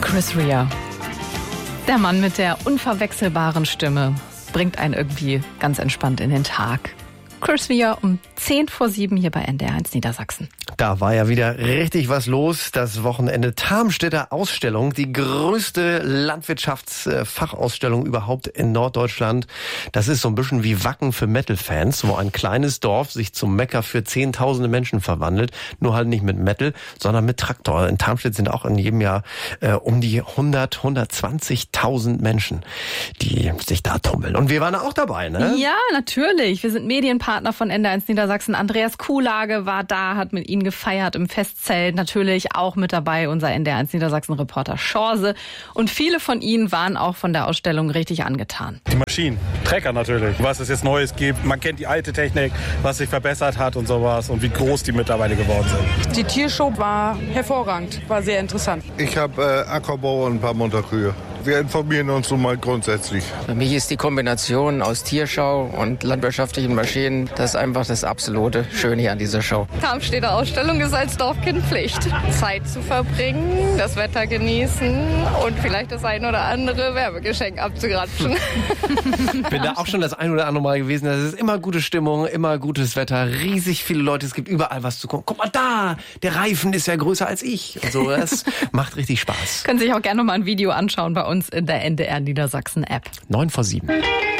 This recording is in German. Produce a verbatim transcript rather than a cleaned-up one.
Chris Rea. Der Mann mit der unverwechselbaren Stimme bringt einen irgendwie ganz entspannt in den Tag. Chris Rea um zehn vor sieben hier bei N D R eins Niedersachsen. Da war ja wieder richtig was los. Das Wochenende Tarmstädter Ausstellung, die größte Landwirtschaftsfachausstellung überhaupt in Norddeutschland. Das ist so ein bisschen wie Wacken für Metal-Fans, wo ein kleines Dorf sich zum Mekka für zehntausende Menschen verwandelt. Nur halt nicht mit Metal, sondern mit Traktor. In Tarmstedt sind auch in jedem Jahr äh, um die hundert, hundertzwanzigtausend Menschen, die sich da tummeln. Und wir waren auch dabei, ne? Ja, natürlich. Wir sind Medienpartner von N D R eins Niedersachsen. Andreas Kuhlage war da, hat mit ihnen gefeiert im Festzelt. Natürlich auch mit dabei unser N D R eins Niedersachsen-Reporter Schorse. Und viele von ihnen waren auch von der Ausstellung richtig angetan. Die Maschinen, Trecker natürlich, was es jetzt Neues gibt. Man kennt die alte Technik, was sich verbessert hat und sowas und wie groß die mittlerweile geworden sind. Die Tiershow war hervorragend, war sehr interessant. Ich habe äh, Ackerbau und ein paar Montakühe. Wir informieren uns nun mal grundsätzlich. Für mich ist die Kombination aus Tierschau und landwirtschaftlichen Maschinen das ist einfach das absolute Schöne hier an dieser Show. Tarmstädter Ausstellung ist als Dorfkind Pflicht. Zeit zu verbringen, das Wetter genießen und vielleicht das ein oder andere Werbegeschenk abzugrapschen. Bin da auch schon das ein oder andere Mal gewesen. Das ist immer gute Stimmung, immer gutes Wetter, riesig viele Leute. Es gibt überall was zu gucken. Guck mal da, der Reifen ist ja größer als ich. Also das macht richtig Spaß. Können Sie sich auch gerne noch mal ein Video anschauen bei uns in der N D R Niedersachsen App. neun vor sieben.